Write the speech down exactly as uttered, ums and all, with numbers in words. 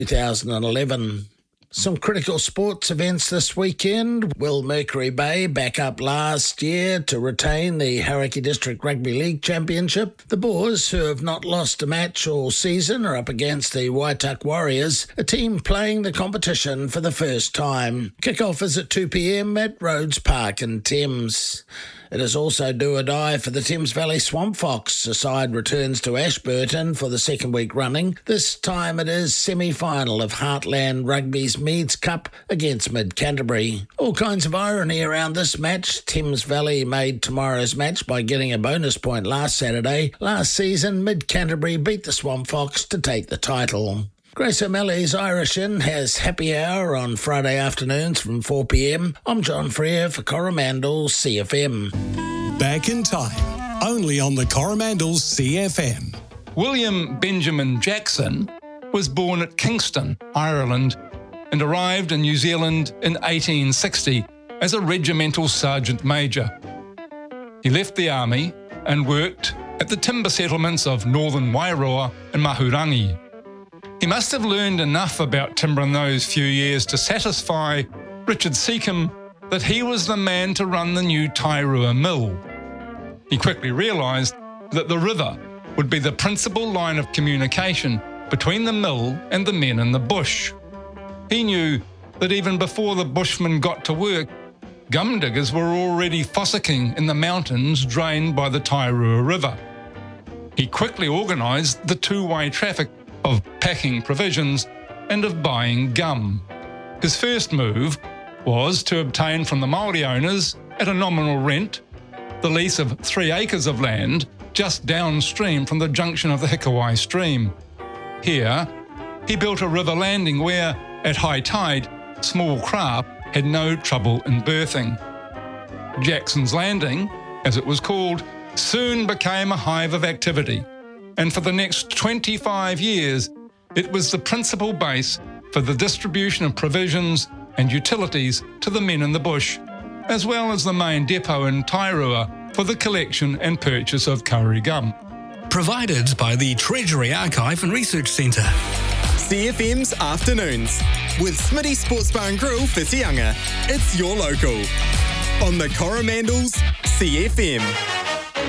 two thousand eleven. Some critical sports events this weekend. Will Mercury Bay back up last year to retain the Hauraki District Rugby League Championship? The Boers, who have not lost a match all season, are up against the Waituck Warriors, a team playing the competition for the first time. Kick-off is at two p.m. at Rhodes Park in Thames. It is also do or die for the Thames Valley Swamp Fox. The side returns to Ashburton for the second week running. This time it is semi-final of Heartland Rugby's Meads Cup against Mid Canterbury. All kinds of irony around this match. Thames Valley made tomorrow's match by getting a bonus point last Saturday. Last season, Mid Canterbury beat the Swamp Fox to take the title. Grace O'Malley's Irish Inn has happy hour on Friday afternoons from four p.m. I'm John Freer for Coromandel C F M. Back in time, only on the Coromandel C F M. William Benjamin Jackson was born at Kingston, Ireland, and arrived in New Zealand in eighteen sixty as a regimental sergeant major. He left the army and worked at the timber settlements of northern Wairoa and Mahurangi. He must have learned enough about timber in those few years to satisfy Richard Seacombe that he was the man to run the new Tairua mill. He quickly realised that the river would be the principal line of communication between the mill and the men in the bush. He knew that even before the bushmen got to work, gum diggers were already fossicking in the mountains drained by the Tairua River. He quickly organised the two-way traffic of packing provisions and of buying gum. His first move was to obtain from the Māori owners, at a nominal rent, the lease of three acres of land just downstream from the junction of the Hikawai stream. Here, he built a river landing where, at high tide, small craft had no trouble in berthing. Jackson's Landing, as it was called, soon became a hive of activity, and for the next twenty-five years, it was the principal base for the distribution of provisions and utilities to the men in the bush, as well as the main depot in Tairua for the collection and purchase of kauri gum. Provided by the Treasury Archive and Research Centre. C F M's Afternoons with Smitty Sports Bar and Grill Whitianga. It's your local on the Coromandel's C F M.